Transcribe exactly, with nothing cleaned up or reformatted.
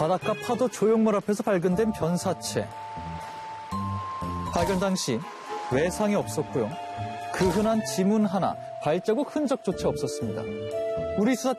바닷가 파도 조형물 앞에서 발견된 변사체. 발견 당시 외상이 없었고요. 그 흔한 지문 하나, 발자국 흔적조차 없었습니다. 우리 수사팀